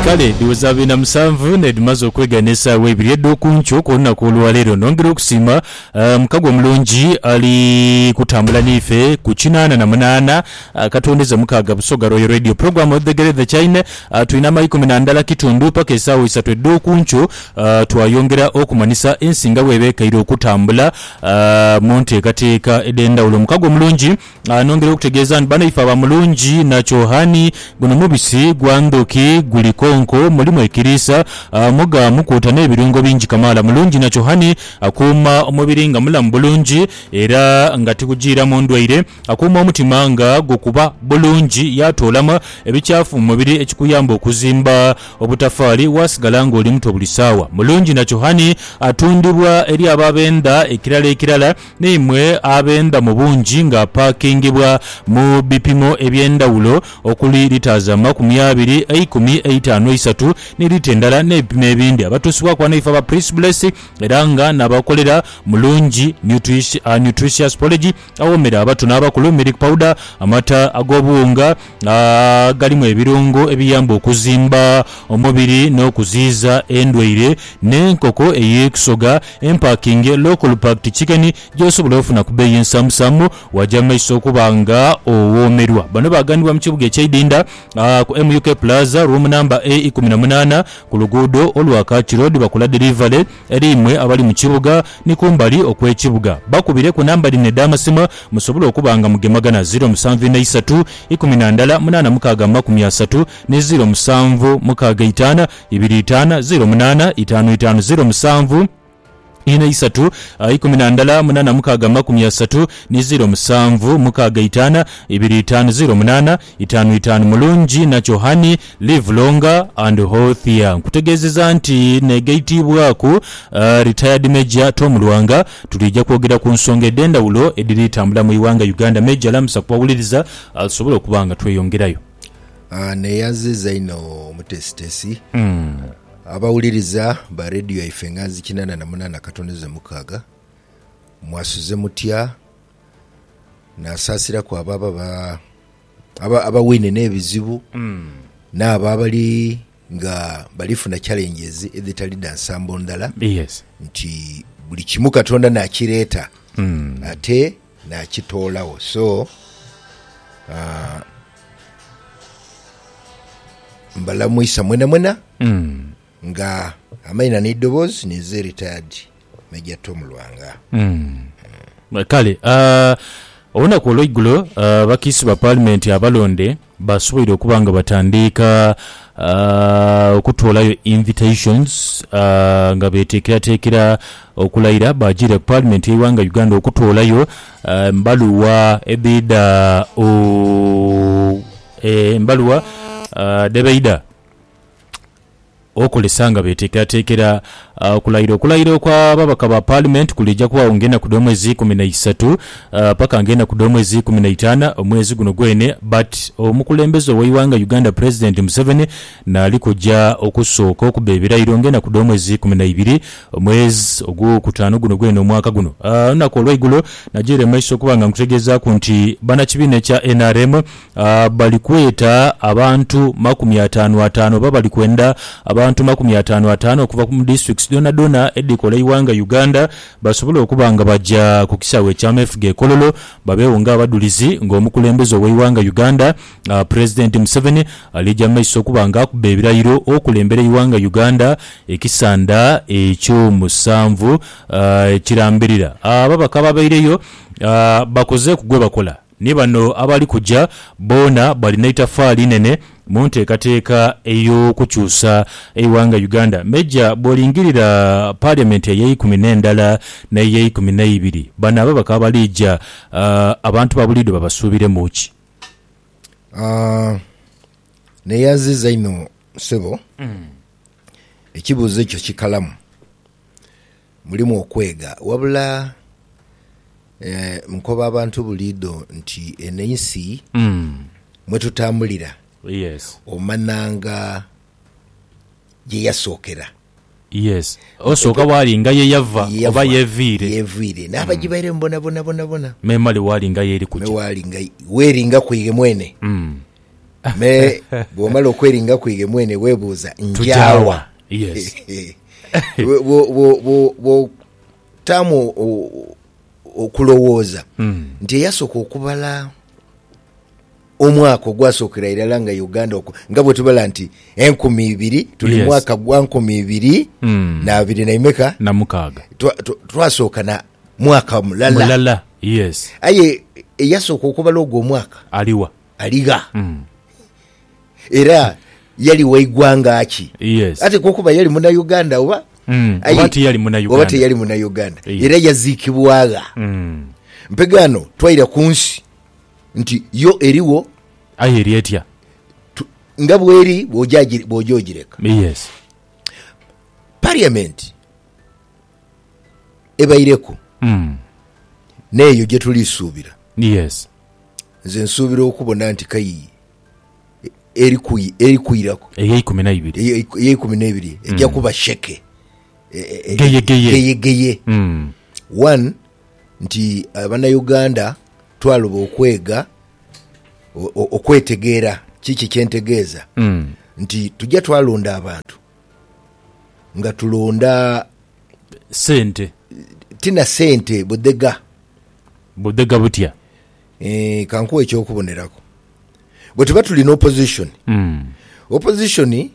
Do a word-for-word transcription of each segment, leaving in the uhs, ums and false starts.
kale diweza bina musanvu nedimaze okweganisa webiryedo okuncho konna kulwalero nongera okusima mukagwa um, mulungi ali kutambula nife ku kinana na munana uh, katondeza mukaga busoga Royal Radio program of the Great China uh, tuina mai kumi na ndala kitundu paka esawo isatu eddo okuncho uh, twayongera okumanisa ensinga webekaire okutambula uh, monte kateeka edenda ulo mukagwa mulungi uh, nongera okutegeeza bana ifa ba mulungi na chohani guno mubisi gwandoki gulikonko mulimu ekirisa uh, muga mukuta n'ebirungo bingi kamala mulungi na chohani akuma omubiri nga mulamu bulungi era ngati kugira mu ndwaire akuma omutima nga gokuba bulungi yatolama ebikyafu mu mubiri ekikuyamba okuzimba obutafaali wasigala nga oli muto buli saawa mulungi na chohani atundibwa eri ababenda ekirala ekirala nimwe abenda mu bungi nga pakingibwa mu bipimo ebyendawulo okuli litaza makumi abiri ikumi eitano isatu ne litendala n'ebipimo ebindi abatusibwa kwa naifa ba Prince Bless era nga nabakolera mulungi nutrition uh, nutritious porridge awomera abatu n'abakulu milk powder amata agobuunga uh, galimu ebirungo ebiyamba okuzimba omubiri n'okuziiza endwaire n'enkoko ey'ekusoga empaking local packed chicken gyosobola ofuna ku bbeeyi ensamusamu wajja maiso okubanga owomerwa bano bagandibwa mu kibuga eky'Idinda uh, ku M U K Plaza room number A kumi na munana ku luguudo olwakachi road bakula delivery erimwe abali mu kibuga ni kumbali okwekibuga bakubire ku namba line damasima musobola okubanga mugemagana zero seven nine three ikumi na ndala munana mukaga makumi asatu ne zero seven mukaga itana ibiri itana zero munana itano itano zero seven ine isatu uh, ikumi na ndala munana mukaga makumi asatu ni zero musanvu mukaga itana ibiri itano zero munana itano itano mulungi na chohani live longer and healthier kutegezeza nti negaitibwako uh, retired major Tom Luwanga tulija kwogera ku nsonga edenda ulo ediritambula mu iwanga Uganda major lamsa kwawuliriza asobola okubanga tweyongerayo uh, ne yaziza ino mutestesi mm. abawuliriza ba radio ife ngazi kinana na munana katondeze mukaga mwasuze mutya nasasira kwa baba ba aba abawine n'ebizibu mm. n'aba abali nga balifuna challenges editali dansambo ndala yes nti buli kimu katonda na kireta mm. ate na kitolawo so uh, mbala muisa mwena mwena mm. nga amaina ni dobozi ni ze retired Major Tom Luwanga mm. mm. kale uh, ona ko loigulo uh, bakisi ba parliament abalonde basobola okubanga batandika uh, okutolayo invitations uh, nga betekera tekera okulayira bajira parliament y'ewanga Uganda okutolayo uh, mbaluwa ebida o e, mbaluwa uh, debeida okulesanga betekera tekera okulayira uh, okulayira kwa babaka ba parliament kulijja kuba ngena ku mwezi kumi na three uh, paka ngena ku mwezi kumi na five omwezi guno gwene but omukulembeze w'Iwanga Uganda President Museveni nali kujja okusooka okubebera irongena ku mwezi kumi na two omwezi ogwo kutano guno gwene omwaka guno uh, nako lwaigulo najere maiso kubanga nkutegeza ku nti bana kibine kya N R M uh, bali kweta abantu makumi atano atano babali kwenda abantu makumi atano atano okuva ku district dona dona edikola Iwanga Uganda basobola okubanga bajja ku kisawe kya M F G Kololo babewonga abadulizi ng'omukulembeze w'Iwanga Uganda uh, President Museveni alijja maiso okubanga akubebera iro okulembera Iwanga Uganda ekisanda ekyo musanvu ekirambirira uh, ababaka babaireyo uh, bakoze kugwe bakola ni bano abali kujja bona balina itafaali nene munteekateeka eyo kukyusa Iwanga Uganda Major bolingirira parliament eya kumi n'endala n'eya kumi na ibiri bano ababaka abalijja uh, abantu babulido babasuubire muki uh, neyaziza ino sebo mm. ekibuuzo ekyo kikalamu mulimu okwega wabula eh, nkoba abantu bulido nti enensi mm. mwe tutambulira yes omananga je yasookera yes osoka wali nga ye yava oba yevire yevire nabajibaire mbona bona bona bona memali wali nga yeri kuja wali nga weri nga kuige mwene mm. me bwomala okweringa kwige mwene webuuza njawa yes bo tamu okulowooza nti eyasooka okubala omwaka ogwasookera irala nga Uganda nga bwe tubala nti enkumi ibiri tuli yes. mwaka gwa nkumi ibiri mm. na abiri na imeka na mukaaga twasooka na mwaka mulala mulala yes aye eyasooka okubala ogwo omwaka aliwa aliga mm. era yali waigwanga ki yes ate kokuba yali muna Uganda oba mm. obati yali muna Uganda obati yali muna Uganda yes. era yazikibwaga mm. mpegano twaira kunsi nti yo eriwo aye erietya nga bweri bwojogireka yes parliament ebaireko mm. neyo gye tulisuubira yes nze nsuubira okubona nti kayi eri kuyi eri kuyirako ey'ikumi na ibiri ey'ikumi na ibiri ejja kuba sheke geye geye geye geye mm. one nti abannayuganda twaloba okwega okwetegeera kiki kyentegeeza mm. nti tujja twalonda abantu nga tulonda sente tina sente budega budega butya e, kankuwa ekyokubonerako bwe tuba tulina opposition mm. opposition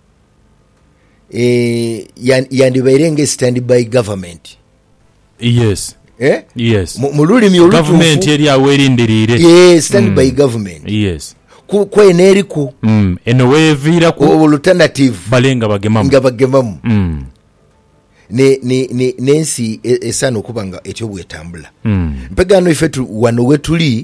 e, yandibaire nga stand by government yes eh yes mu lulimi olutuufu government eri aweerindirire yes stand mm. by government yes ku kwene eriku mm. eno weevira ku alternative balenga bagemamu nga bagemamu mm. ne ne ne nensi esana okuba nga etyo bwetambula mm. mpegano ife tu, wano wetuli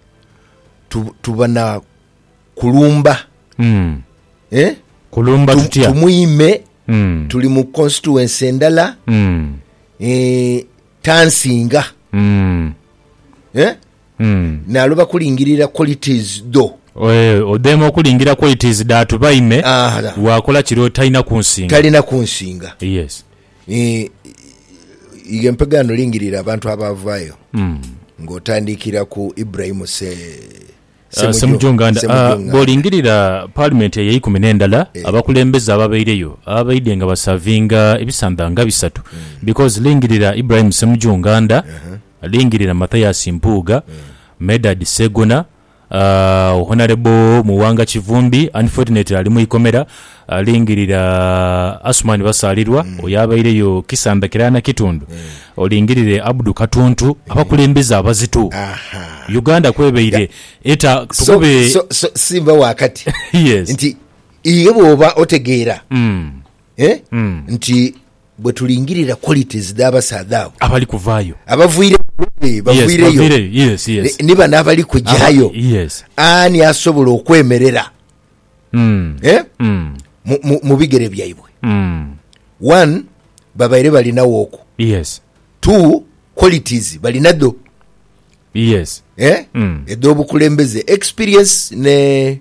tu, tubana kulumba mm. eh kulumba tu, tutya tumuyime mm. tuli mu constituency endala mm. eh tansinga mm. eh mm. naloba kulingirira qualities do oe odemo okulingira qualities datu baime ah, wakola kiro talina kunsinga talina kunsinga yes eh ige mpegano lingirira abantu abavayo mm. ngotandikira ku Ibrahim se semujonganda uh, bolingirira parliament ya ikumi n'endala yeah. abakulembeza ababaireyo abaide nga basavinga ebisanda nga bisatu mm. because lingirira Ibrahim Semujonganda uh-huh. lingirira Mathias Mpuuga mm. Medad Segona uh, honorable Muwanga Kivumbi unfortunately ali mu ikomera uh, lingirira Asman Basalirwa mm. oyabaireyo Kisanda Kirana Kitundu mm. olingirire Abdu Katuntu mm. abakulembeza abazitu aha Uganda kwebeire yeah. eta tukube so, so, so simba wakati yes nti iye oba otegeera mm. eh mm. nti bwe tulingirira qualities d'abasaadha abali kuvayo abavuire bavuireyo yes, yes yes niba nabali kujayo yes ani asobola okwemerera mm. eh mm. mu bigere byaibwe mm. one babaire balina woko yes two qualities balina do yes eh mm. edo bukulembeze experience ne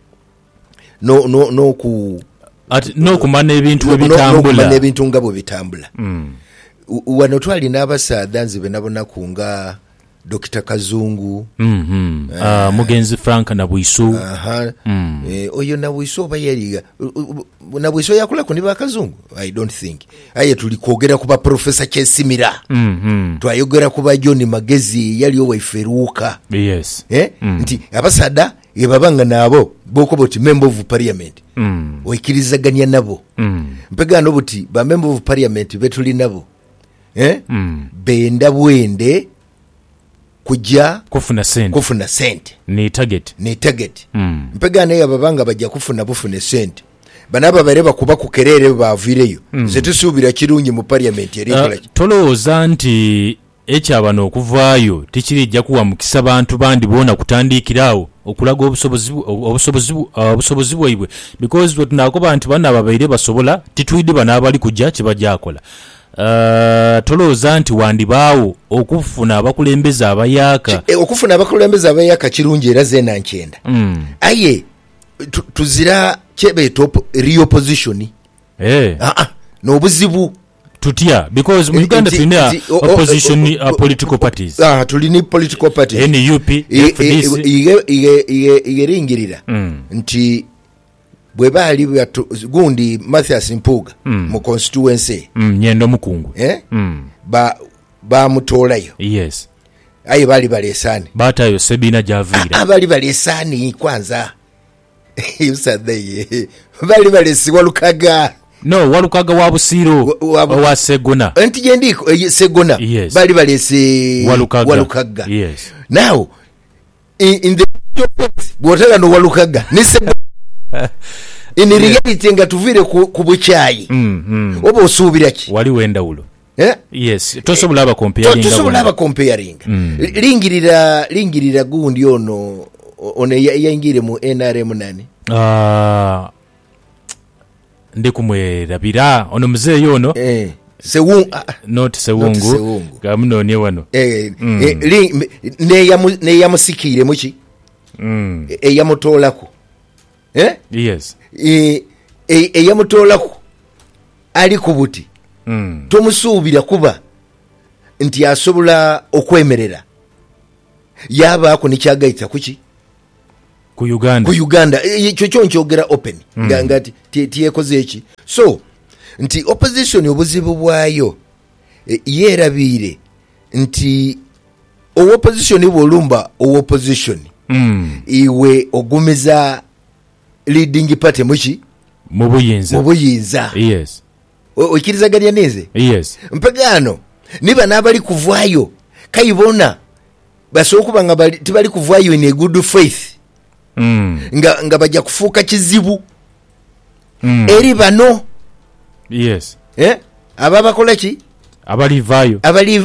no no no ku at no kumana ebintu no, ebitambula no kumana ebintu ngabo bitambula mm. wano twali n'abasaadha nzibe nabona kunga Dokita Kazungu mhm mm uh, mugenzi Frank na Bwisu aha mm. eh, oyo na Bwisu bayaliga na Bwisu yakula kuni ba Kazungu I don't think aye tulikogera kuba Professor Chesimira mhm twayogera kuba John Magezi yali owaiferuka yes eh mm. nti abasaadha yebabanga nabo boko boti member of parliament mm. oikirizaganya nabo mm. mpegano boti ba member of parliament betuli nabo eh mm. benda bwende kujja kufuna sente kufuna sente ni target ni target mm. mpegano yababanga bajja kufuna bufune sente banaba bareba kuba kukerere bavireyo mm. zetusubira kirungi mu parliament yeri uh, tolowooza nti ekyabano okuvaayo tekirijja kuwa mukisa bantu bandi bona kutandikirawo okulaga obusobozi obusobozi obusobozi bwaibwe because what nakoba nti bana babaire basobola titwidi bana abali kujja kibajja akola uh, tolowooza nti wandibaawo okufuna abakulembeza abayaka e, okufuna abakulembeza abayaka kirungi era zena nkyenda mm. aye tuzira chebe top real position eh ah ah no buzibu tutya because mu Uganda tulina opposition uh, political parties ah tulini political parties N U P F D C ige ige ige ringirira nti bwe bali gundi Mathias Mpuga mu constituency Nyendo Mukungu eh ba ba mutolayo yes ayi bali balesani batayo Sebina Javira abali balesani kwanza usadeye bali balesi Walukaga no Walukaga wa Busiro wa Segona anti jendiko Segona yes. bali balesi Walukaga, Walukaga. Yes. Now in, in the bwotala no Walukaga ni Segona in reality nga tuvire ku buchayi mm, mm. obo osubira ki wali wenda ulo eh yes tosobola aba comparing tosobola aba comparing mm. lingirira lingirira gundi ono ono yaingire mu N R M nani ah uh, ndi kumwerabira ono mzee yono eh Sewungu uh, not Sewungu gamunone wano eh, mm. eh ling, ne yamu ne yamusikire muki mm e yamutolako eh yes e e, e yamutolako ali kubuti mm tomusuubira kuba nti asobola okwemerera yaba ko nikyagaita kuki ku Uganda ku Uganda ekyo e, kyonkyogera open mm. ngati tiyekoze eki so nti opposition obuzibu bwayo e, yerabire nti o opposition bolumba o opposition mm. iwe ogumiza leading party muki mubuyinza mubuyinza yes okirizaganya neze yes mpagano niba nabali kuvwayo kayibona basokuba nga bali tibali kuvwayo in a good faith mm. nga nga bajja kufuka kizibu mm. eri bano yes eh ababa kolaki abali vayo abali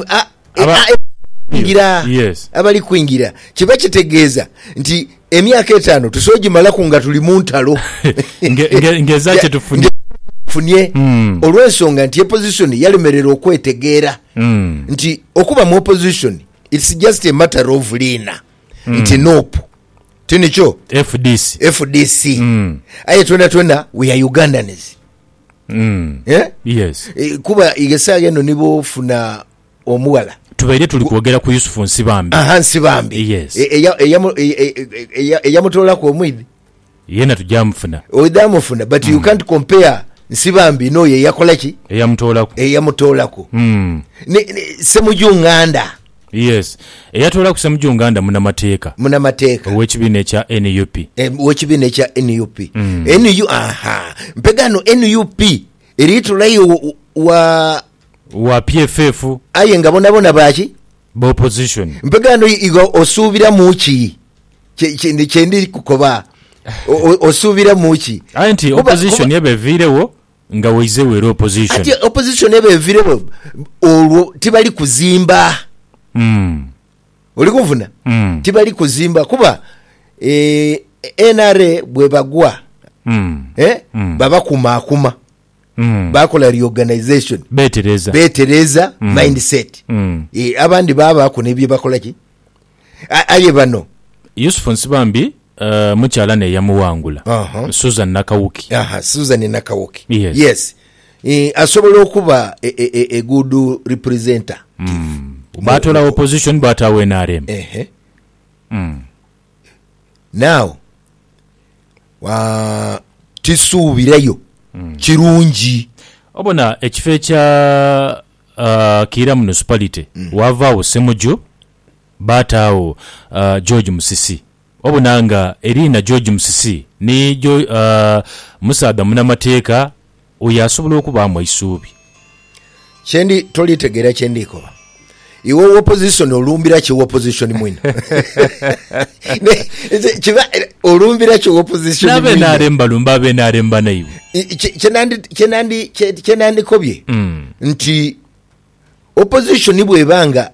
kuingira yes abali kuingira kiba kitegeeza nti emyaka etano tusoji malaku nga tuli muntalo nge ngezache tufunye funye mm. olwensonga nti opposition yalemerera okwetegeera mm. nti okuba mu opposition it's just a matter of lina mm. nti nope tinicho F D C F D C mm. aye twenda twenda we are Ugandans mm. yeah? yes e, kuba igesa yeno nibo funa omuwala tubaire tuli kwogera ku Yusufu Nsibambi aha Nsibambi yes eya eya mutola ko omwidi yena tujamufuna oyamufuna but mm. you can't compare Nsibambi no ye yakola ki eya mutola ko eya mutola ko mm. ne, ne semujunganda yes eya tola ku semujunganda muna mateeka muna mateeka owekibine kya N U P e owekibine kya N U P mm. N U aha mpegano N U P eritulayo wa wa P F F aye ngabona bona baki bo opposition mpegano igo osubira muki kindi kindi kukoba osubira muki anti opposition yebevirewo nga weize wero opposition ati opposition yebevirewo olwo tibali kuzimba mm oli kuvuna mm. tibali kuzimba kuba e, N R A bwe bagwa mm. eh mm. baba kuma kuma mm. bakola reorganization betereza betereza mm. mindset mm. e, abandi baba ko nebye bakola ki aye bano Yusufu Nsibambi uh, muchala ne yamuwangula uh-huh. Susan Nakawuki aha Susan Nakawuki yes, yes. E, asobola okuba e, e, e, e good representative mm. batola opposition batawe N R M ehe mm. now wa tisubirayo mm. kirungi obona ekife kya uh, Kira municipality mm. wavaawo Semuju batawo uh, George Musisi obonanga erina George Musisi ni jo uh, Musada munamateeka oyasobola okubamu isuubi chendi tolitegera chendiko iwo opposition olumbira ki opposition mwino ne chiba olumbira ki opposition mwino nabe naremba lumba be naremba naiwe chenandi chenandi chenandi kobye mm. nti opposition bwe banga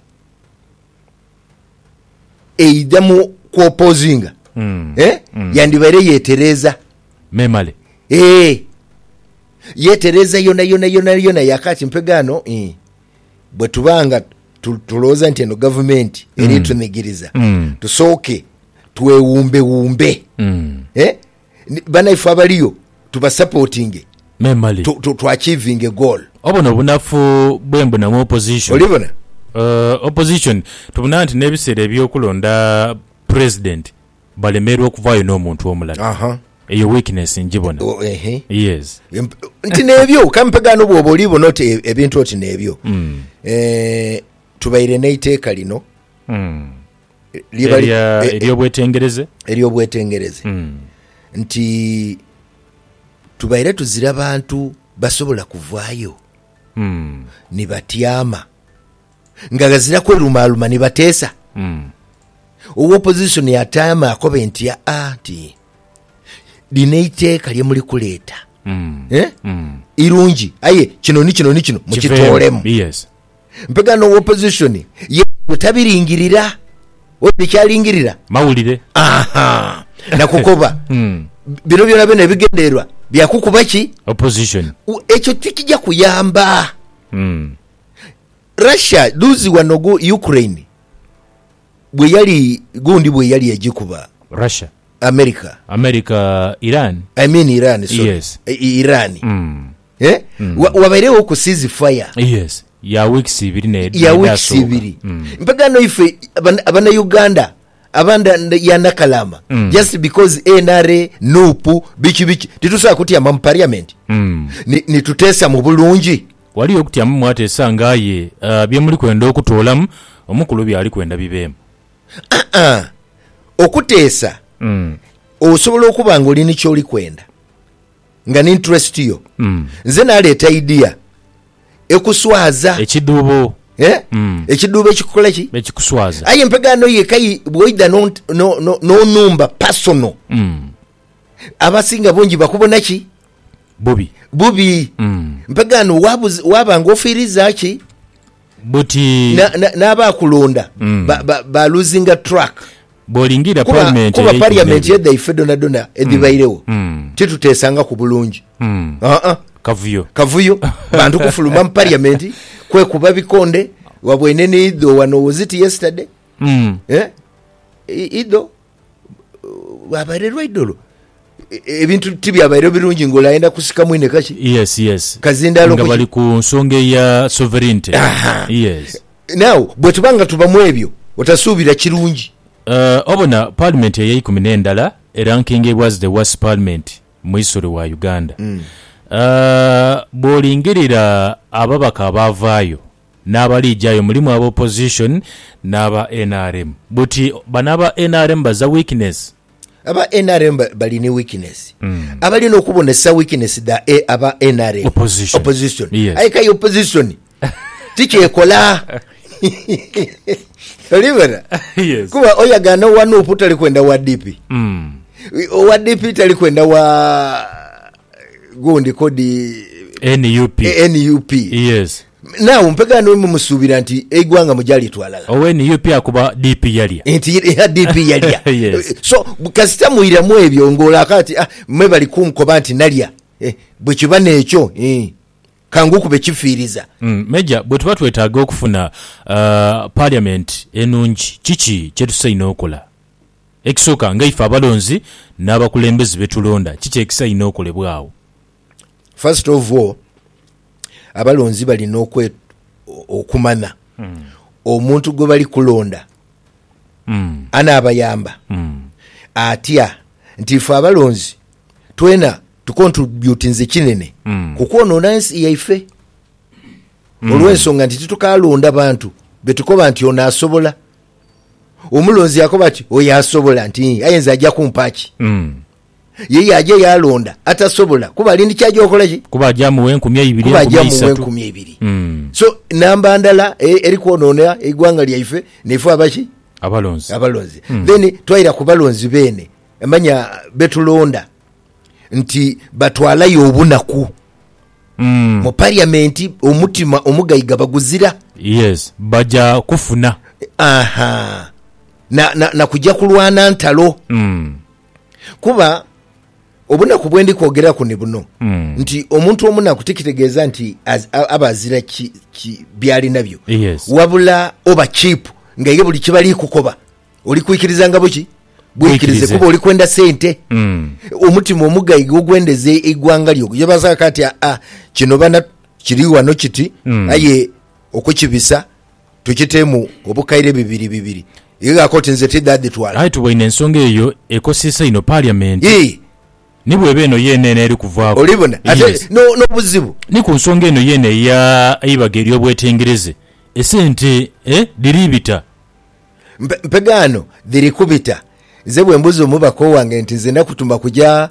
eidamu ku opposinga mm. eh mm. yandibere yetereza memale eh yetereza yona yona yona yona yakati mpegano eh bwe tubanga tuloza nti eno government mm. eri tunigiriza mm. tusoke tuwewumbe wumbe mm. eh bana ifu abaliyo tuba supporting memali to, to, to achieving a goal obono bunafu bwembu na opposition olibona uh, opposition tubuna nti n'ebiseera ebyokulonda president balemerwa okuvaayo n'omuntu omulala aha eyo weakness njibona oh, ehe yes nti nebyo kampagano bwoba olibona oti ebintu oti nebyo mm. eh, tubaire n'iteeka lino mm. eryobwetengereze eryobwetengereze mm. nti tubaire tuzira bantu basobola kuvaayo mm. ne batyama nga gazira kwerumaaluma ne bateesa mm. owoopposition yataama akobe nti a ti lina iteeka lye muli kuleeta mm. eh? mm. irungi aye kino ni kino ni kino mukitoolemu yes. mpegano owoopposition ye tabiringirira obikyalingirira mawulire aha nakukoba mm. bino byona byona ebigendererwa byakukuba ki opposition ekyo tikijja kuyamba mm. Russia luzi wanogo Ukraine bwe yali gundi bwe yali yagikuba Russia America America Iran I mean Iran so yes. Iran mm. eh mm. wabareho ku ceasefire yes ya weeks ibiri ne ya weeks ibiri mm. mpaka no ife abana Uganda abanda ya nakalama mm. just because N R A nupu bichi bichi titusa kutia mu parliament mm. ni, ni tutesa mu bulungi wali okutia mu mwate sangaye uh, bye muri kwenda okutolamu omukulu byali kwenda bibemu ah ah okutesa mm. osobola okuba ngo lini kyoli kwenda nga ni interest yo mm. nze naleta idea ekuswaza ekidubo eh mm. ekidubo ekikola ki ekikuswaza aye mpegano ye kai boida no no no, no number personal mm. abasinga bonji bakubona ki bubi bubi mm. mpegano wabu wabanga ofiriza ki buti na na, na bakulonda mm. ba, ba, ba losing a track bolingira parliament kuba parliament yedda ifedo na dona edibairewo mm. titutesanga ku bulungi mm. ah uh-uh. kavuyo kavuyo bantu kufuluma mu parliament kwe kuba bikonde wabwene ne ido wano was it yesterday mm. eh ido wabarerwa idolo ebintu tibya bayiro birungi ngola enda kusika mwine kachi yes yes kazindalo nga bali ku nsonge ya sovereignty yes now bwe tubanga tuba mwebyo otasubira kirungi uh, obona parliament ya ikumi n'endala ranking was the worst parliament mu history wa Uganda mm. uh, bolingirira ababaka abavaayo n'abalijayo mulimu aba opposition n'aba N R M buti banaba N R M baza weakness aba N R M bali ni weakness mm. abali no kubonesa weakness da e aba N R M opposition, opposition. Yes. Aika yo opposition tiche kola olivera yes. kuba oyagana wanu uputali kwenda wa D P mm. wa D P tali kwenda wa gundi kodi N U P N U P yes now mpega no musubira nti egwanga mujali twalala owe N U P akuba D P yalia nti ya D P yalia yes. so kasita muira mu ebyo ngola kati ah mwe bali kumkoba nti nalia eh bwe kibane ekyo eh kangu kube kifiriza mm, meja bwe tuba twetaaga okufuna uh, parliament enungi kiki kyetusaina okola ekisooka nga ife abalonzi n'abakulembeze betulonda kiki ekisaina okolebwawo first of all abalonzi balina okwe okumana mm. omuntu gwe bali kulonda mm. ana abayamba mm. atya nti ife abalonzi twena tukontribute nze kinene mm. kukwonona ensi yaife mm. olw'ensonga nti titukalonda bantu betukoba nti ono asobola omulonzi yakoba ati oyo asobola nti ayenza ajja kumpaki mm. yeye aje yalonda atasobola kuba lindi kyaje okola ki kuba ajamu enkumi ibiri kuba ajamu enkumi ibiri mm. so namba ndala eri kwonona igwanga lyaife nefu abaki abalonzi abalonzi mm. then twaira ku balonzi bene emanya betulonda nti batwala yobunaku mm. mu parliament omutima omugayiga baguzira yes baja kufuna aha na na, na kujja kulwana ntalo mm. kuba obunaku bwendi kwogera ku ne buno mm. nti omuntu omunaku tikitegeeza nti abazira ki, ki byali nabyo yes. wabula oba cheap nga ye buli kibali kukoba oli kuikiriza nga buki bwikirize kuba oli kwenda sente mm. omutima omugayiga ogwendeze eggwanga lyo yabaza kati a kino bana kiri wano kiti mm. aye okukibisa tukitemu obukaire bibiri bibiri yiga koti nze tidadde twala ayi tuwine ensonga eyo ekosisa ino parliament ee nibwe beno yene eri kuvaako olibona ate yes. no no buzibu ni ku nsonga eno yene ya ayibageri obwetengereze esente eh diribita mpegano dirikubita ze bwembuzo mubako wange nti zenda kutuma kuja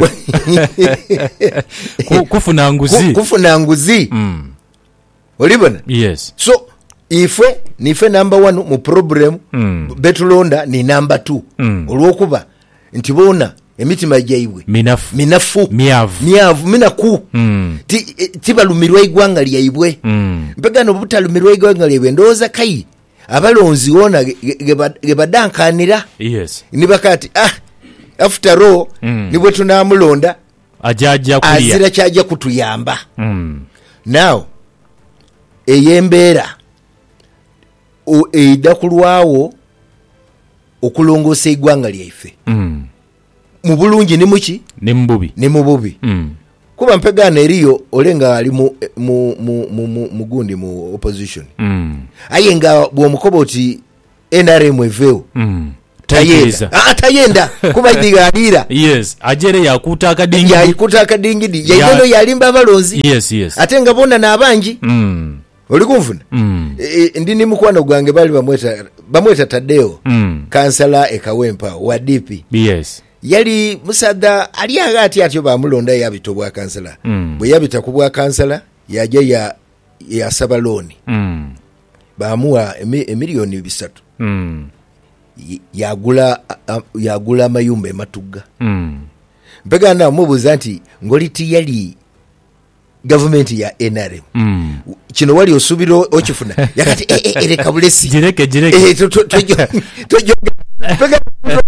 kufuna nguzi kufuna nguzi mm. olibona yes so ife nife number one mu problem mm. betulonda ni number two mm. olwokuba nti bona emitima jaibwe minafu minafu miavu miavu minaku mm. ti tibalumirwa igwanga lyaibwe mm. mpegano butalumirwa igwanga lyaibwe ndoza kai abalonzi wona gebadankanira yes nibakati ah after all mm. nibwe tunamulonda ajaja kulia azira kyaja kutuyamba mm. now eyembera o eidakulwawo okulongosa igwanga lyaife mm. mu bulungi ni muki ni mbubi ni mububi mm. kuba mpegana eriyo olenga ali mu mu mu mugundi mu opposition mm. aye nga bwomukobo oti N R M eveo mm. tayenda ah tayenda kuba digalira yes ajere yakuta akadingi yakuta akadingi yayino yalimba abalonzi yes yes atenga bona nabangi mm. oli kumfuna mm. e, ndi ni mukwano gwange bali bamweta bamweta Tadeo mm. kansala ekawempa wa D P yes yali musada ali agati atyo bamulonda yabitobwa kansala mm. bwe yabita kubwa kansala yaje ya ya sabaloni mm. bamuwa emiliyoni bisatu mm. yagula yagula mayumba matugga mm. mpegana mubuza nti ngoliti yali government ya N R M mm. kino wali osubiro okifuna yakati ereka bulesi jireke jireke eh tojo tojo pega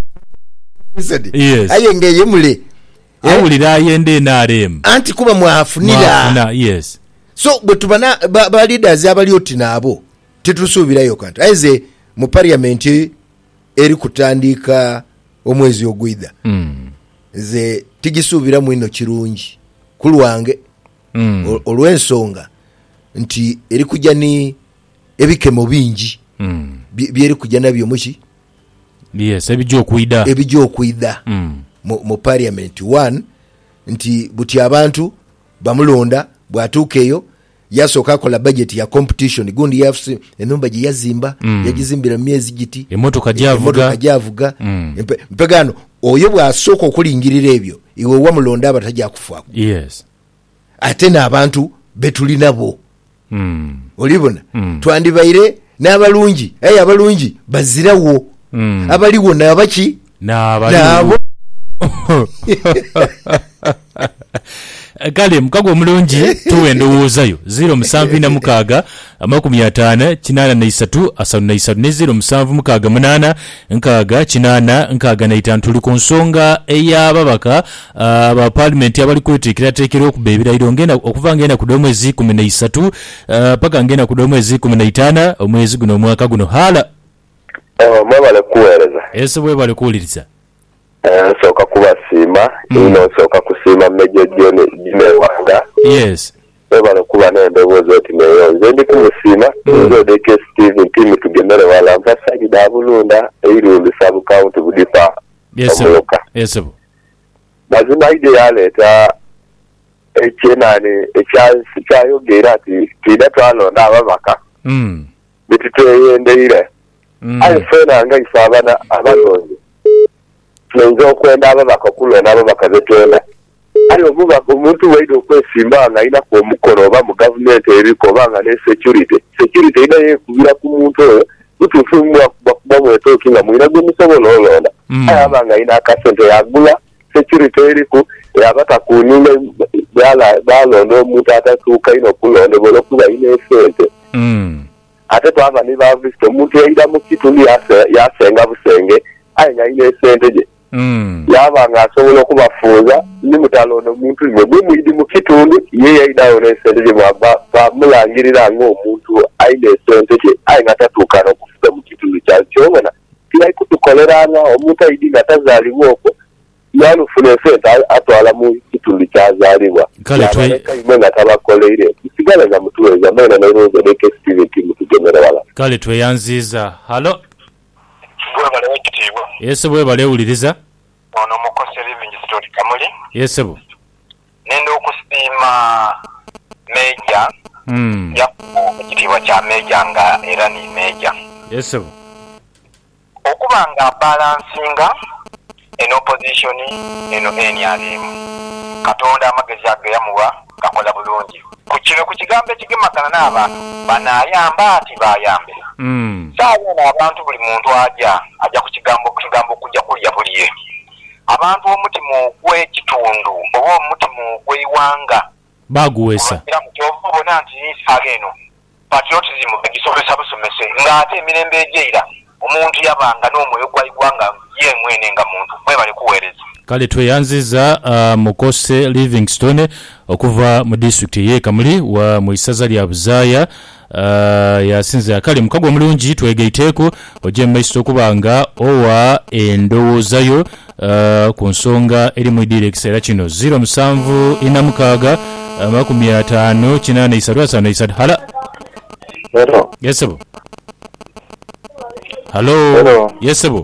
yes aye ngeye mule awulira yende N R M anti kuba mwafunira na yes so bwetubana ba, ba leaders abali oti nabo tetusubirayo kantu aize mu parliament eri kutandika omwezi ogwida mm. ze tigisubira mu ino kirungi kulwange mm. olwensonga nti eri kujja ni ebikemo bingi mm. byeri kujja nabyo muki yes ebijo kuida ebijo kuida mm. mu, mu parliament one nti buti abantu bamulonda bwatukeyo yasoka kola budget ya competition gundi yafuse enumba je yazimba mm. yagizimbira myezi giti emotoka javuga emotoka javuga mm. Mpe, mpegano oyo bwasoko okulingirira ebyo iwe wamulonda abatajja kufa yes atena abantu betuli nabo mm. olibona mm. twandibaire n'abalungi aye abalungi bazirawo mm. abaliwo nabaki nabo kale mukago mulungi tuwendowoozayo zero musanvu na mukaga amakumi atano kinana na isatu asanu na isatu ne zero musanvu mukaga munana nkaga kinana nkaga na itanu tuli ku nsonga ey'ababaka aba parliament abali kwetekera tekera okubebera irongena okuva ngenda ku mwezi kumi na isatu paka ngenda ku mwezi kumi na itaano omwezi guno mwaka guno hala oh mwebale kuwereza ese bwebale kuwuliriza eh soka kubasima mm. ino soka kusima mejo jone jine wanga yes bebale kuba n'endowooza oti neyo nze ndi kumusima nzo deke Steve Mpimi tugemere wala mpasa gidabulunda eirundi sub county budipa yes yes mazima ide yaleta ekyenani ekyansi kyayogera ati tida twalonda ababaka mm bituteyendeyire mm. ayifena nga isabana abalonzi tulenze okwenda ababaka okulonda ababaka betwenda ayo mubaka omuntu weide okwesimba nga ina ku omukono oba mu government eriko oba nga ne security security ina yekubira ku muntu oyo tutufumu bakuba mwetooki nga mwina gumusobola olonda mm. ayo aba nga ina akasente yagula security eriku yabata kuninga balonda omuntu atatuuka ino okulondebwa olwokuba ina esente mm. ate twava ne bavisita omuntu yaira mu kitundu yasenga busenge aye nga ina esente gye mm. yaba nga asobola okubafuuza ni mutalonda omuntu mwe bwemuyidi mu kitundu ye yayidayo n'esente gye bamulangirira ng'omuntu ayina esente gye aye nga tatuuka n'okufuga mu kitundu kyakyo kyobona tukoleranga omuntu ayidi nga tazaaliwa okwo yanufuna esente atwala mu kitundu kyazaalibwa ime nga tabakoleire tusigale nga mutuweza maina nairoza neke stiventi mutugemera wala kale tweyanziza halo bwebale wekitiibwa yese bwebale ewuliriza ono mukose living story kamuli yese bo nenda okusiima meja mm. yakuba ekitiibwa kya meja nga era ni meja yese bo okuba nga balansinga en opposition eno N R M katonda amagezi agayamuwa gakola bulungi ku kino ku kigambo ekigemakana n'abantu banayamba ati bayambe mm. saabona abantu buli muntu aja aja ku kigambo ku kigambo kujja kulya buliye abantu omutima ogw'ekitundu oba omutima ogw'eiwanga baguwesa era mukyobona nti ageno patriotism bagisomesa busomese ng'ate emirembe egy'eira omuntu yabanga n'omwoyo gw'eiwanga ye mwene nga muntu mwebale kuweereza kale tweyanziza uh, mukose livingstone okuva mu district ye Kamuli wa mu isaza lya Buzaaya uh, yasinze akali mukago omulungi twegeiteeko oje maiso kubanga owa endowoozayo uh, ku nsonga eri mu direct era kino zero seven inamukaaga uh, makumi ataano kinaana isatu asano isatu hala hello yesebo hello hello yesebo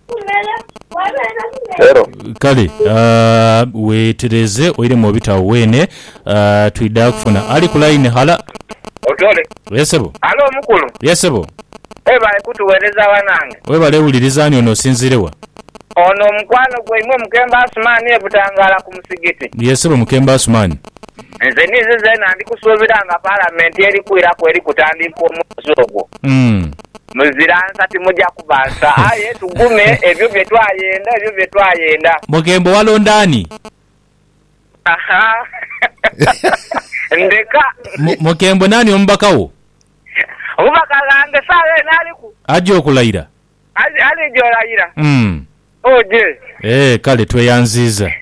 hello kale uh, wetereze oire mu bitawo wene uh, tuida kufuna ali ku line hala otole yesebo alo mukulu yesebo eba kutuweereza wanange webale ewulirizaani ono osinzirewa ono omukwano gwaimwe Mukemba Asumani ebutangala ku musigiti yesebo Mukemba Asumani nze nize zena ndikusuubira nga palamenti eri kwirako eri kutandika omwezi ogwo mm. muziransa timujja kubansa aye tugume ebyo bye twayenda ebyo bye twayenda Mukembo walondaani aha ndeka Mukembo nani omubakawo omubaka gange saawe naaliku ajja okulayira ali gyolayira mm. oje eh kale tweyanziza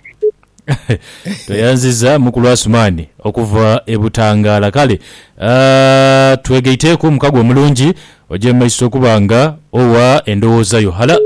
tweyanziza mukulu Asumani okuva ebutangala kale uh, twegeiteeko mukago omulungi oje maiso kubanga owa endowoozayo hala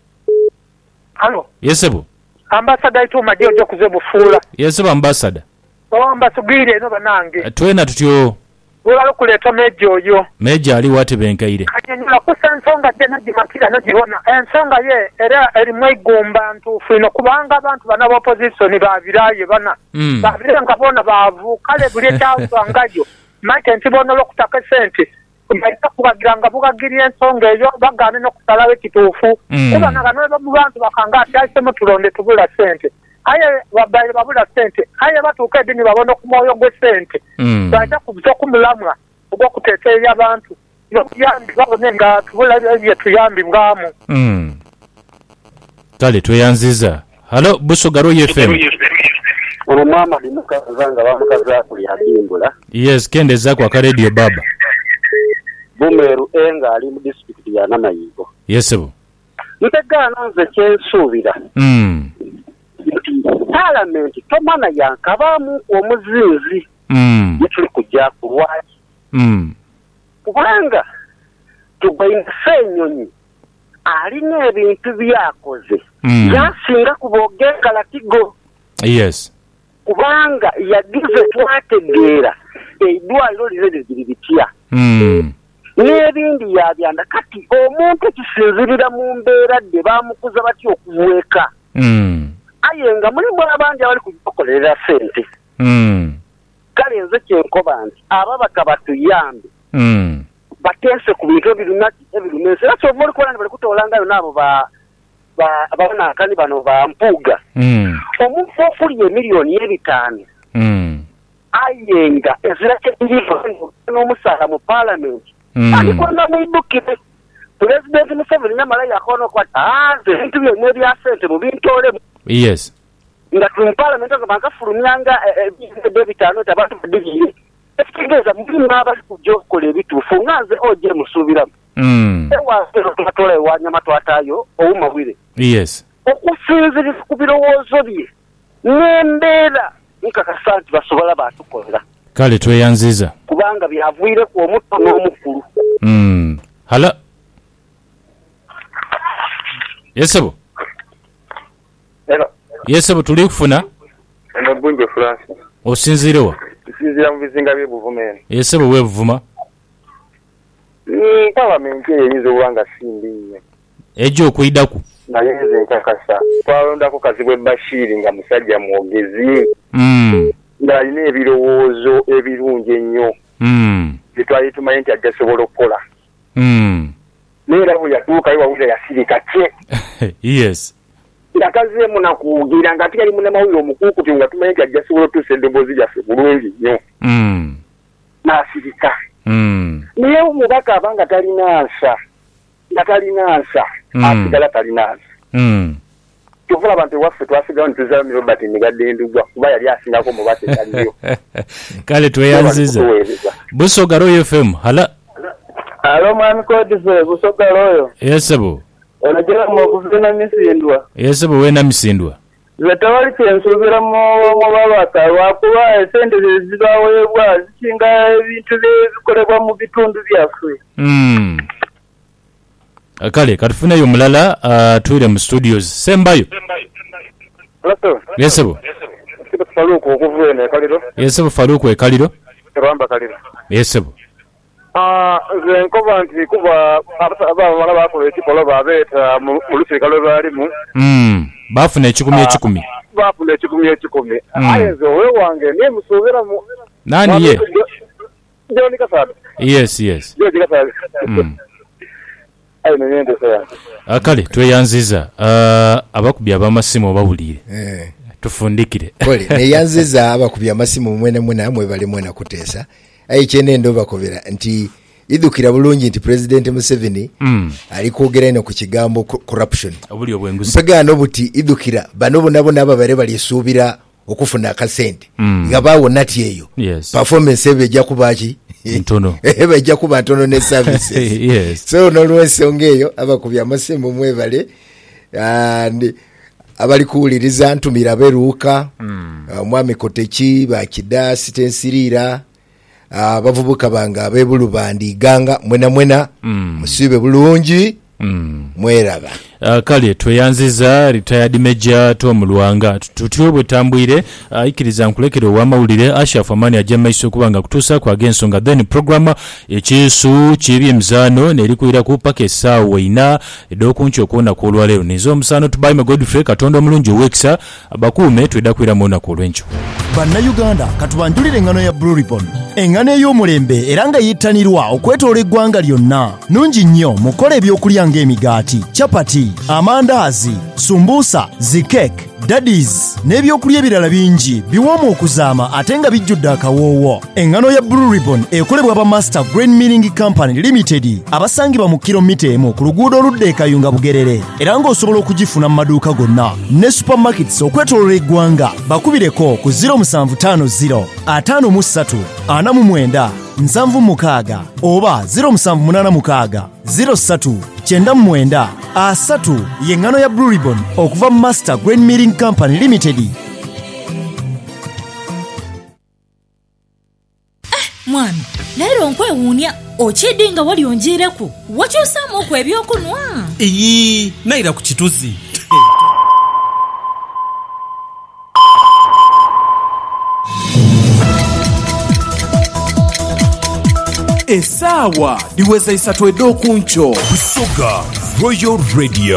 halo yesebo ambasada itu madio jo kuzebufuula yesebo ambasada o ambasugire no banange twena tutyo wala kuleta mejo oyo meja ali wate benkaire kanyanyula kusensonga tena dimakira no jiona ensonga ye era eri mwigomba ntufu ino kubanga abantu bana ba opposition babiraye bana mm. babire ngabona bavu kale buli tawo ngayo make ntibono lokutaka sente kumbaita kubagiranga bugagiri ensonga eyo bagane no kusala ekitufu mm. kuba naganwe bamu bantu bakanga ati asemo tulonde tubula sente aye wabaye babula sente aye batuka edini babona kumoyo gwe sente mm. baita kubuza kumulamwa ubwo kuteteya abantu yambi babone nga tubula ebyo tuyambi ngamu mm. kale tweyanziza halo Busogaro F M ono mama limukazanga bamukaza kuli abimbula yes kendeza kwa radio baba Bumeru enga ali mu district ya Namayigo yesebo ntegana nze kyensuubira mm. parliament tomana yankabamu omuzinzi mm. yetuli kujja kulwaki mm. kubanga tubaina senyonyi alina ebintu byakoze mm. yasinga kubogeka latigo yes kubanga yagize twategeera eidwaliro lire liri bitya mm. n'ebindi yabyanda kati omuntu kisinzirira mu mbeera dde bamukuza batya okuweeka mm. aye nga mulimu abandi abali kukolerera sente mm. kale nze kyenkoba nti ababaka batuyambe mm. bateese ku bintu ebirumesi era kyova olikola nti bali kutoolangayo n'abo abanakani bano bampuuga mm. omuntu okulya emiliyoni y'ebitaano mm. aye nga ezira kyekiriivo n'omusaala mu palamenti mm. alikwenda mwidukire pulezidenti Museveni namala yakoona kwati nze ebintu byonna ebya sente mubintoolemu yes nga tuli mu palamenti nga bankafulumyanga ebintu bitaano nti abantu badibire ekitegeeza mulimu abali kujja okukola ebituufu nga nze ojje musuubiramu mm. ewaero twatola ewanyama twataayo owumawire yes okusinzirira ku birowoozo bye n'embeera nkakasa nti basobola batukolera kale tweyanziza kubanga byavuire ku omuto n'omukulu mm. hala Yesebo. Hello. Yesebo tuli kufuna. Eno bunje Francis. Osinzirewa. Sinzira mu bizinga bye buvumene. Yesebo we buvuma. Mm, parliament eyizo wanga simbi. Ejo okuidaku. Naye nze nkakasa. Twalondako Kazibwe Bashiri nga musajja mwogezi. Mm. Ng'alina ebirowoozo ebirungi ennyo. Mm. Bitwali tumanyi nti ajja sobola okukola. Mm. Neera bwe yatuuka ye wawulira yasirika kye. Yes. Nga kazeemu nakuwugira nga tikali munnamawulire omukuukuti nga tumanyi nti ajja sobola otuusa eddoboozi lyaffe bulungi nnyo. Mm. N'asirika. Mm. Naye omubaka aba nga talina nsa. Nga talina nsa. Mm. Asigala talina nsa. Mm. Tuvula abantu waffe twasigawo ne tuzaala Robert Migadde Ndugwa kuba yali asingako mubaka etaliyo. Kale tweyanziza. Busoga Royal F M. Hala. Alo mwami Kodise Busoga Royal. Yesebo. Onagera mu kuvuna misindwa. Yesebo wena misindwa. Zetawali kyensubira mu babaka lwakuba esente zibaweebwa zikinga ebintu ebikolebwa mu bitundu byaffe. Mm. Kale katufunayo mulala uh, tuire mu studios Sembayo. Hello. Yesebo. Kitu Faluku okuvuna ekaliro. Yesebo Faluku ekaliro. Rwamba kaliro. Yesebo. Ah, ze nkoba nti kuba abawala bakola ekikolo babeeta mu lusirikalo lwalimu. Mm. Bafuna ekikumi ekikumi. Bafuna ekikumi ekikumi. Aye ze owe wange ne musoobera mu. Nani ye? Joni Kasada. Yes, yes. Joni Kasada. Mm. Aye ne nende saya. Akale tweyanziza uh, abakubi abamasimu obawulire. Eh. Tufundikire. Kole ne yanziza abakubi amasimu mwene mwena amwe bali mwena kuteesa. Ayi kyene ndo bakobera nti idukira bulungi nti President Museveni mm. ali kwogera ino ku kigambo corruption. Obuli obwenguzi. Mpagano buti idukira bano bonabo naba bare bali suubira okufuna akasente. Mm. Ngabawo nati eyo. Yes. Performance ebe ejja kubaki ntono. Ebe ejja kuba ntono ne services. Yes. So no lwensonga eyo abakubi amasimu mwebale and abali kuwuliriza ntumira beruuka mm. uh, mwami Koteki bakidasi tensirira abavubuka uh, banga abebulubandi ganga mwena mwena mm. musibe bulungi mm. mweraba. Uh, kale tweyanziza retired Major Tom Luwanga tutyo bwetambwire uh, ikiriza nkulekero wa mawulire Asha Famani ajja maiso kubanga kutusa kwa gensonga then program ekisu kibi mzano nelikuira ku pake sawa ina edokuncho kuona kulwa leo nizo msano tubaime Godfrey Katondo mulungi weksa abakume twedakwira mona kulwencho Banna Uganda katubanjulire engano ya Blue Ribbon engano ey'omulembe era nga yittanirwa okwetoola eggwanga lyonna nungi nnyo mukole ebyokulya ng'emigaati chapati amandazi sumbusa zikek daddies n'ebyokulya ebirala bingi biwoomu okuzaama ate nga bijjudde akawoowo. Engano ya Blue Ribbon ekolebwa ba Master Grain Milling Company Limited abasangibwa mu kilomita emu ku luguudo oludda e Kayunga Bugerere era ng'osobola okugifuna mu maduuka gonna ne supermarkets okwetoolola eggwanga bakubireko ku zero seven five zero five three ana mu mwenda nsanvu mukaaga oba zero seven eight mukaaga zero three nine mwenda asatu yengano ya Blue Ribbon okuva Master Grain Milling Company Limited. Mwami, lero nkwewuunya okyedde nga wali onjeerako wakyusaamu okwo ebyokunwa. Eyi, naira ku kituzi. Essaawa liweza isatu ed'okunkyo. Busoga Royal Radio.